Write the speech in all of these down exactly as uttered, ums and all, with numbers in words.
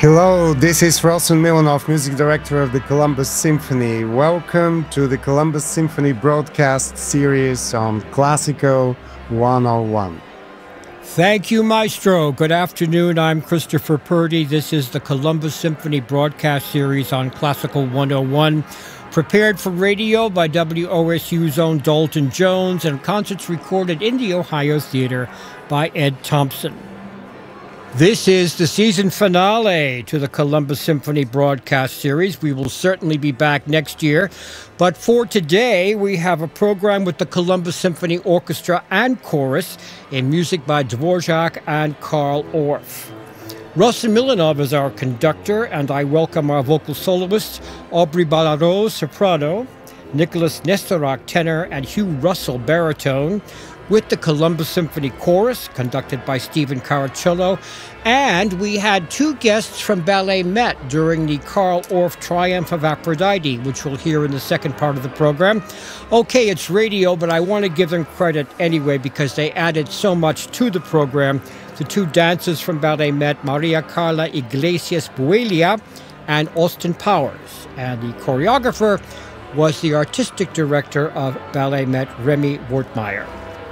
Hello, this is Rossen Milanov, music director of the Columbus Symphony. Welcome to the Columbus Symphony broadcast series on Classical one oh one. Thank you, Maestro. Good afternoon. I'm Christopher Purdy. This is the Columbus Symphony broadcast series on Classical one oh one, prepared for radio by W O S U's own Dalton Jones, and concerts recorded in the Ohio Theater by Ed Thompson. This is the season finale to the Columbus Symphony broadcast series. We will certainly be back next year. But for today, we have a program with the Columbus Symphony Orchestra and Chorus in music by Dvorak and Carl Orff. Rossen Milanov is our conductor, and I welcome our vocal soloists, Aubrey Ballarot, soprano, Nicholas Nestorak, tenor, and Hugh Russell, baritone, with the Columbus Symphony Chorus, conducted by Stephen Caracciolo. And we had two guests from Ballet Met during the Carl Orff Triumph of Aphrodite, which we'll hear in the second part of the program. Okay, it's radio, but I want to give them credit anyway because they added so much to the program. The two dancers from Ballet Met, Maria Carla Iglesias Buelia and Austin Powers. And the choreographer was the artistic director of Ballet Met, Remy Wortmeyer.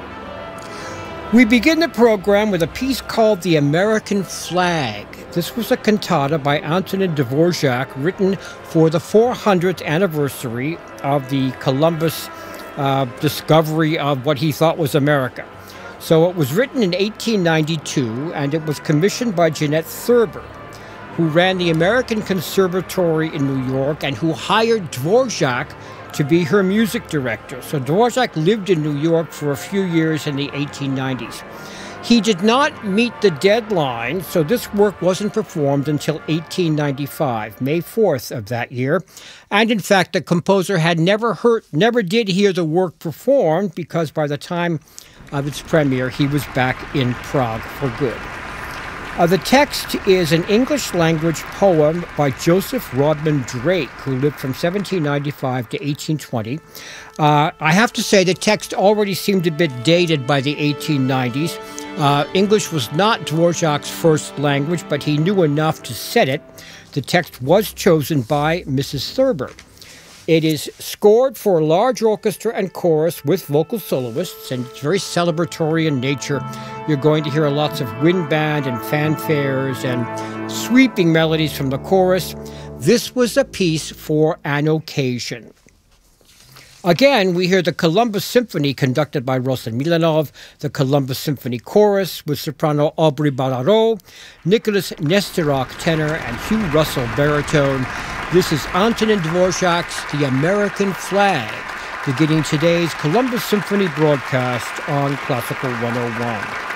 We begin the program with a piece called The American Flag. This was a cantata by Antonin Dvorak written for the four hundredth anniversary of the Columbus uh, discovery of what he thought was America. So it was written in eighteen ninety-two, and it was commissioned by Jeanette Thurber, who ran the American Conservatory in New York and who hired Dvorak to be her music director. So Dvorak lived in New York for a few years in the eighteen nineties. He did not meet the deadline, so this work wasn't performed until eighteen ninety-five, May fourth of that year. And in fact, the composer had never heard, never did hear the work performed because by the time of its premiere, he was back in Prague for good. Uh, the text is an English-language poem by Joseph Rodman Drake, who lived from seventeen ninety-five to eighteen twenty. Uh, I have to say the text already seemed a bit dated by the eighteen nineties. Uh, English was not Dvorak's first language, but he knew enough to set it. The text was chosen by Missus Thurber. It is scored for a large orchestra and chorus with vocal soloists, and it's very celebratory in nature. You're going to hear lots of wind band and fanfares and sweeping melodies from the chorus. This was a piece for an occasion. Again, we hear the Columbus Symphony conducted by Rossen Milanov, the Columbus Symphony Chorus with soprano Aubrey Ballarot, Nicholas Nestorak, tenor, and Hugh Russell, baritone. This is Antonin Dvorak's The American Flag, beginning today's Columbus Symphony broadcast on Classical one oh one.